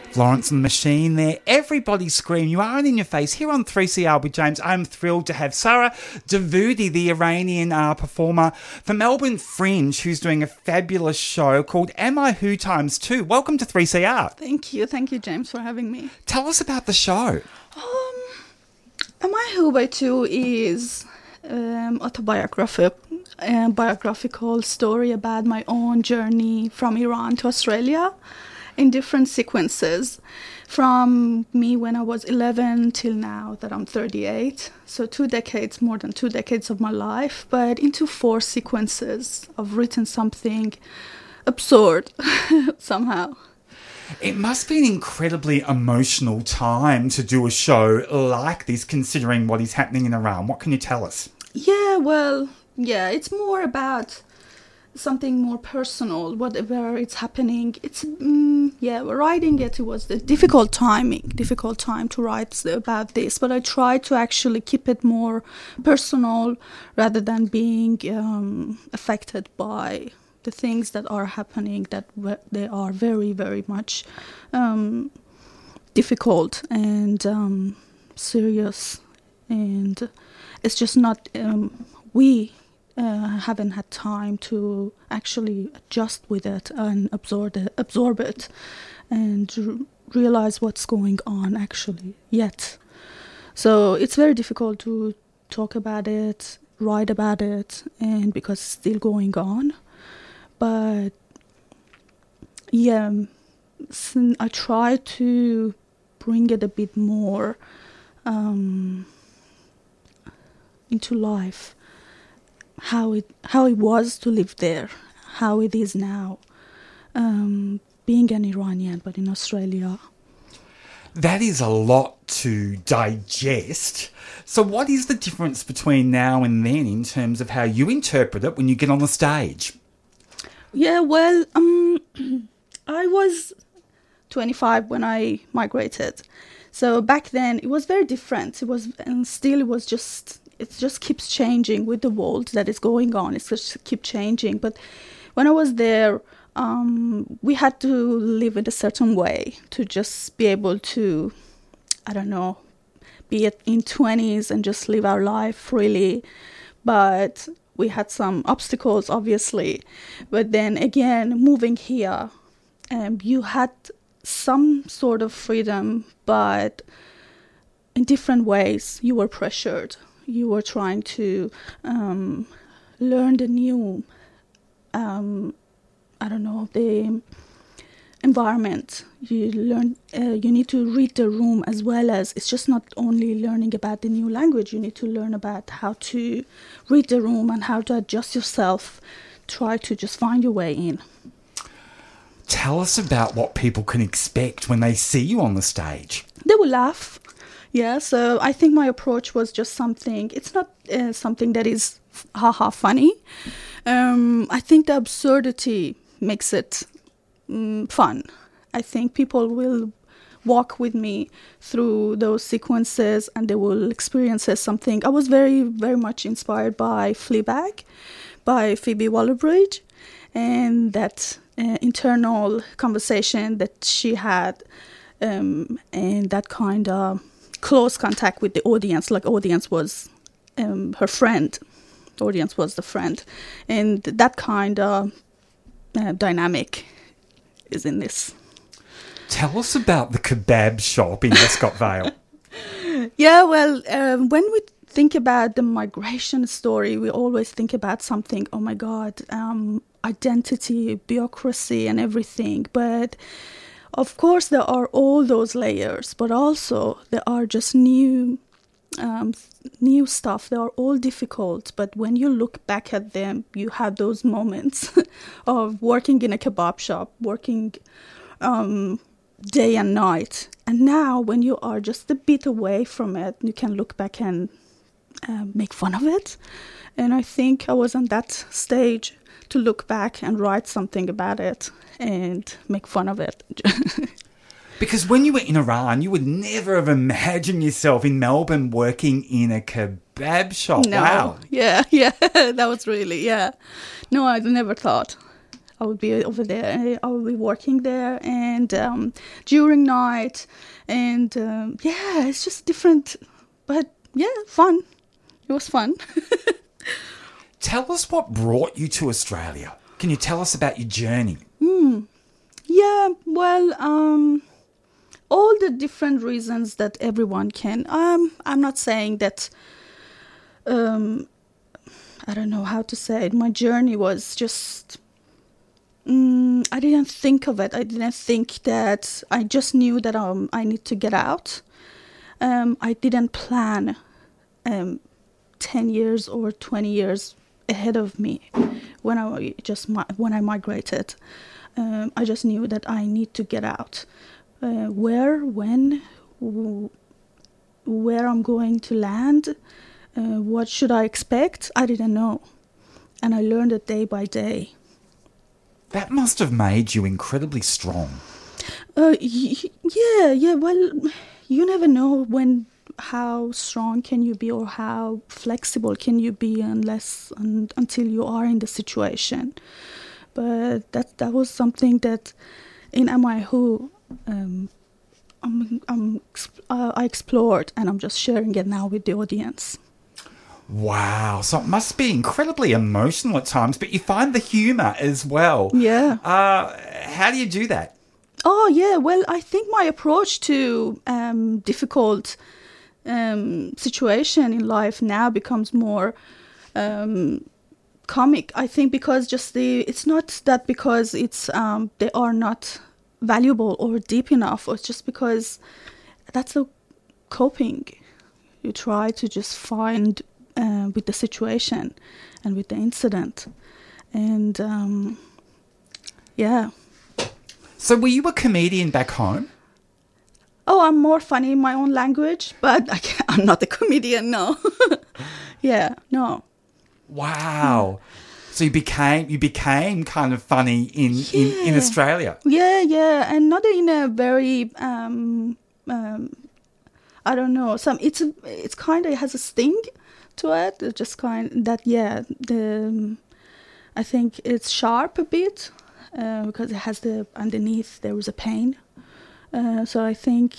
Florence and the Machine there. Everybody Scream. You aren't in your face. Here on 3CR with James, I'm thrilled to have Sarah Davoudi, the Iranian performer for Melbourne Fringe, who's doing a fabulous show called Am I Who Times 2. Welcome to 3CR. Thank you, James, for having me. Tell us about the show. Am I Who by 2 is biographical story about my own journey from Iran to Australia in different sequences, from me when I was 11 till now that I'm 38. So more than 2 decades of my life, but into 4 sequences. I've written something absurd somehow. It must be an incredibly emotional time to do a show like this, considering what is happening in Iran. What can you tell us? It's more about something more personal, whatever it's happening. It's, writing it was a difficult time to write about this, but I tried to actually keep it more personal rather than being affected by the things that are happening, that they are very, very much difficult and serious. And it's just not, we haven't had time to actually adjust with it and absorb it and realize what's going on actually yet. So it's very difficult to talk about it, write about it, and because it's still going on. But I try to bring it a bit more into life, how it was to live there, how it is now, being an Iranian but in Australia. That is a lot to digest. So what is the difference between now and then in terms of how you interpret it when you get on the stage? I was 25 when I migrated. So back then it was very different. It just keeps changing with the world that is going on. It just keeps changing. But when I was there, we had to live in a certain way to just be able to, be in 20s and just live our life freely. But we had some obstacles, obviously. But then again, moving here, you had some sort of freedom, but in different ways. You were pressured. You were trying to learn the new, the environment. You learn. You need to read the room as well as, it's just not only learning about the new language. You need to learn about how to read the room and how to adjust yourself. Try to just find your way in. Tell us about what people can expect when they see you on the stage. They will laugh. Yeah, so I think my approach was just something, it's not something that is funny. I think the absurdity makes it fun. I think people will walk with me through those sequences and they will experience something. I was very, very much inspired by Fleabag, by Phoebe Waller-Bridge, and that internal conversation that she had and that kind of close contact with the audience, like audience was her friend, the audience was the friend, and that kind of dynamic is in this. Tell us about the kebab shop in Westcott Vale. When we think about the migration story, we always think about something, oh my God, identity, bureaucracy and everything, but of course, there are all those layers, but also there are just new stuff. They are all difficult, but when you look back at them, you have those moments of working in a kebab shop, working day and night. And now when you are just a bit away from it, you can look back and make fun of it. And I think I was on that stage to look back and write something about it and make fun of it. Because when you were in Iran, you would never have imagined yourself in Melbourne working in a kebab shop. No. Wow. Yeah. That was really, No, I never thought. I would be over there. I would be working there, and during night, and yeah, it's just different, but yeah, fun. It was fun. Tell us what brought you to Australia. Can you tell us about your journey? Yeah, well, all the different reasons that everyone can. I'm not saying that. I don't know how to say it. My journey was just. I didn't think of it. I didn't think that. I just knew that I need to get out. I didn't plan 10 years or 20 years ahead of me when I migrated. I just knew that I need to get out. Where, when, where I'm going to land, what should I expect? I didn't know. And I learned it day by day. That must have made you incredibly strong. Yeah. Well, you never know how strong can you be or how flexible can you be until you are in the situation. But that was something that in MIHU I explored, and I'm just sharing it now with the audience. Wow. So it must be incredibly emotional at times, but you find the humour as well. Yeah. How do you do that? Oh, yeah. Well, I think my approach to difficult situation in life now becomes more comic. I think because it's not that because it's they are not valuable or deep enough, or it's just because that's a coping. You try to just find with the situation and with the incident, and yeah. So were you a comedian back home? Oh, I'm more funny in my own language, but I'm not a comedian, no. Yeah, no. Wow. So you became kind of funny in Australia. Yeah, and not in a very I don't know. It's kind of has a sting to it. It's just kind that I think it's sharp a bit because it has underneath there is a pain. So I think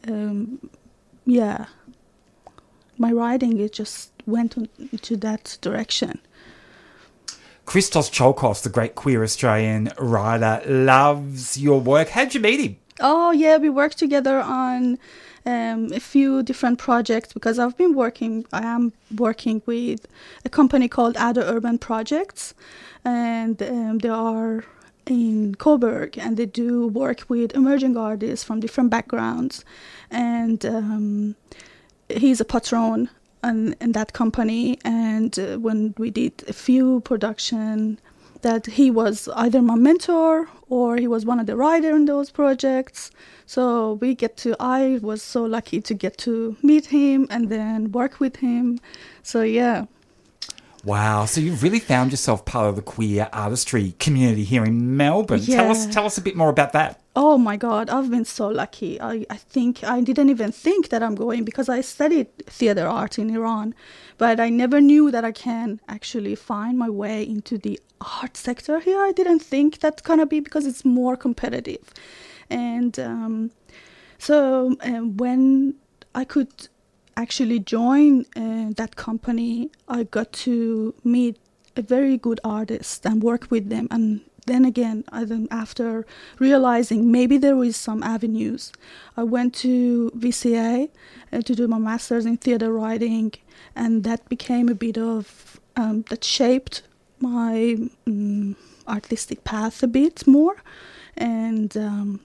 my writing it just went into that direction. Christos Tsiolkos, the great queer Australian writer, loves your work. How'd you meet him? Oh, yeah, we worked together on a few different projects because I am working with a company called Adder Urban Projects, and they are in Coburg, and they do work with emerging artists from different backgrounds, and he's a patron in that company, and when we did a few production that he was either my mentor or he was one of the writers in those projects. So I was so lucky to get to meet him and then work with him. So yeah. Wow, so you've really found yourself part of the queer artistry community here in Melbourne. Yeah. Tell us a bit more about that. Oh my God, I've been so lucky. I think I didn't even think that I'm going because I studied theater art in Iran, but I never knew that I can actually find my way into the art sector here. I didn't think that's gonna be because it's more competitive. And so when I could actually join that company, I got to meet a very good artist and work with them. And then again, after realizing maybe there is some avenues, I went to VCA to do my master's in theater writing, and that became a bit of that shaped my artistic path a bit more. And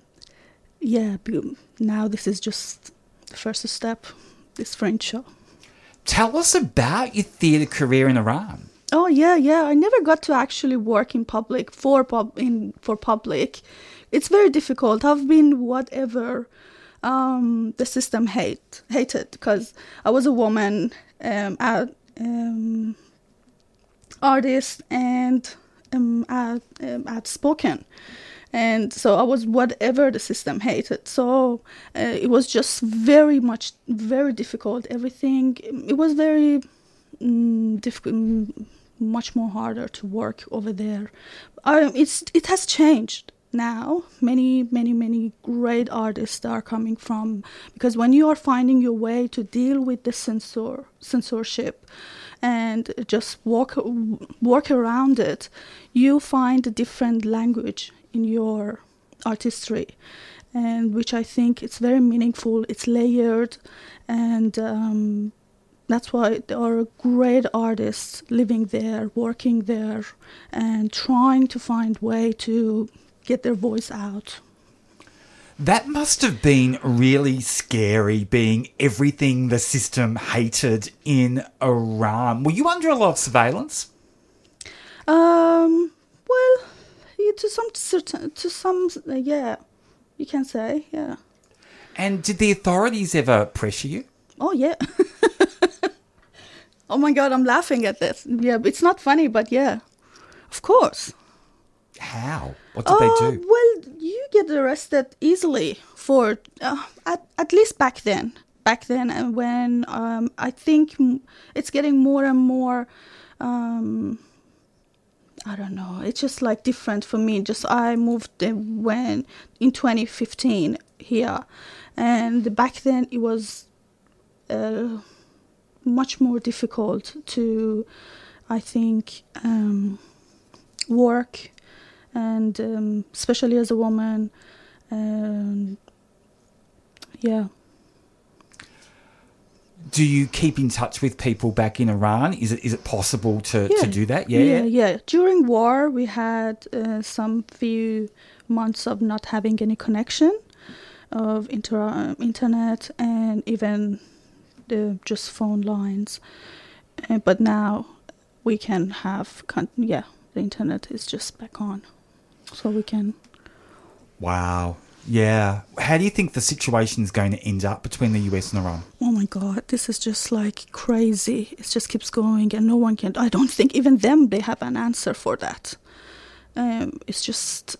now this is just the first step. This French show. Tell us about your theatre career in Iran. Oh yeah. I never got to actually work in public for public. It's very difficult. I've been whatever the system hated because I was a woman, artist, and outspoken. And so I was whatever the system hated. So it was just very difficult. Everything, it was very difficult. much more harder to work over there. It has changed now. Many great artists are coming from, because when you are finding your way to deal with the censorship and just work around it, you find a different language in your artistry, and which I think it's very meaningful. It's layered, and that's why there are great artists living there, working there, and trying to find way to get their voice out. That must have been really scary, being everything the system hated in Iran. Were you under a lot of surveillance? Well, to some, yeah, you can say, yeah. And did the authorities ever pressure you? Oh, yeah. Oh my God, I'm laughing at this. Yeah, it's not funny, but yeah, of course. How? What did they do? Well, you get arrested easily for, at least back then. And when I think it's getting more and more, I don't know, it's just like different for me. I moved in 2015 here, and back then it was much more difficult to, I think, work, and especially as a woman, yeah. Do you keep in touch with people back in Iran? Is it possible to do that? Yeah. During war, we had some few months of not having any connection of internet, and even just phone lines. But now we can have, the internet is just back on, so we can. Wow. Yeah. How do you think the situation is going to end up between the US and Iran? Oh my God, this is just like crazy. It just keeps going, and no one can, I don't think even them, they have an answer for that. It's just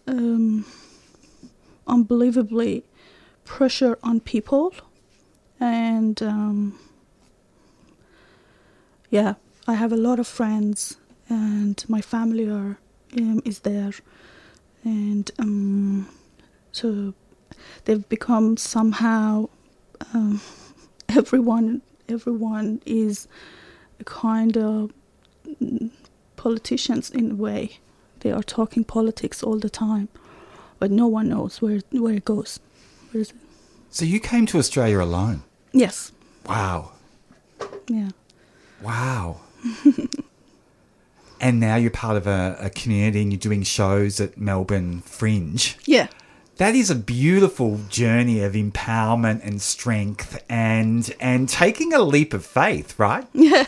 unbelievably pressure on people. And I have a lot of friends, and my family is there. And so they've become somehow, everyone is a kind of politicians in a way. They are talking politics all the time, but no one knows where it goes. Where is it? So you came to Australia alone? Yes. Wow. Yeah. Wow. And now you're part of a community, and you're doing shows at Melbourne Fringe. Yeah. That is a beautiful journey of empowerment and strength, and taking a leap of faith, right? Yeah.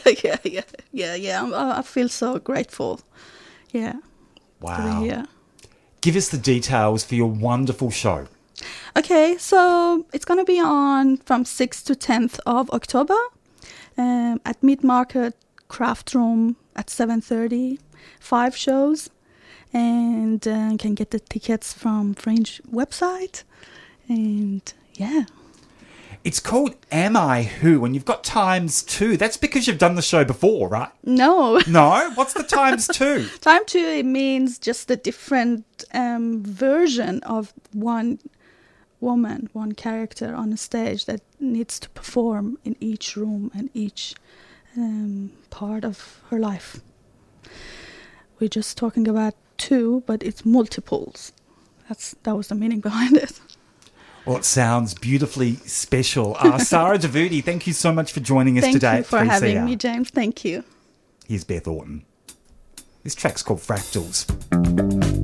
I feel so grateful. Yeah. Wow. To be here. Give us the details for your wonderful show. Okay, so it's going to be on from 6th to 10th of October at Meat Market Craft Room at 7:30. 5 shows. And can get the tickets from Fringe website. And yeah. It's called Am I Who? And you've got ×2. That's because you've done the show before, right? No. No? What's the ×2? ×2, it means just a different version of one woman, one character on a stage that needs to perform in each room and each part of her life. We're just talking about 2, but it's multiples. That was the meaning behind it. Well, it sounds beautifully special. Sara Davoodi, thank you so much for joining us today. Thank you for having me, James. Thank you. Here's Beth Orton. This track's called Fractals.